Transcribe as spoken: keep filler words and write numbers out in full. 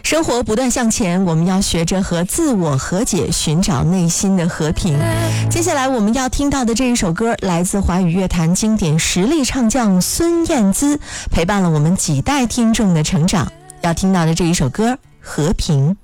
生活不断向前，我们要学着和自我和解，寻找内心的和平。接下来我们要听到的这一首歌来自华语乐坛经典实力唱将孙燕姿，陪伴了我们几代听众的成长。要听到的这一首歌《和平》。